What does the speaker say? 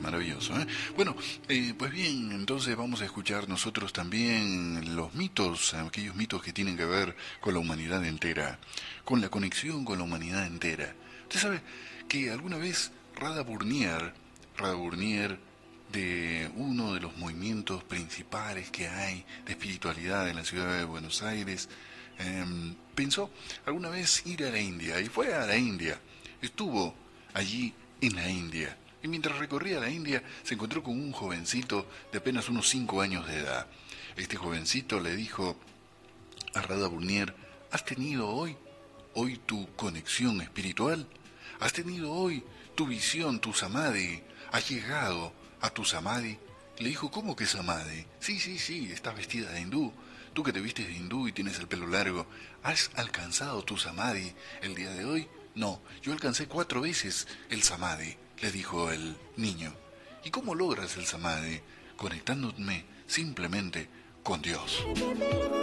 maravilloso, ¿eh? Bueno, pues bien, entonces vamos a escuchar nosotros también los mitos, aquellos mitos que tienen que ver con la humanidad entera, con la conexión con la humanidad entera. Usted sabe que alguna vez Rada Burnier, de uno de los movimientos principales que hay de espiritualidad en la ciudad de Buenos Aires, pensó alguna vez ir a la India y fue a la India. Estuvo allí en la India y mientras recorría la India se encontró con un jovencito de apenas unos 5 años de edad. Este jovencito le dijo a Radha Burnier: ¿has tenido hoy tu conexión espiritual? ¿Has tenido hoy tu visión, tu samadhi? ¿Has llegado a tu samadhi? Le dijo: ¿cómo que samadhi? Sí, sí, sí, estás vestida de hindú. Tú que te vistes de hindú y tienes el pelo largo, ¿has alcanzado tu samadhi el día de hoy? No, yo alcancé 4 veces el samadhi, le dijo el niño. ¿Y cómo logras el samadhi? Conectándome simplemente con Dios.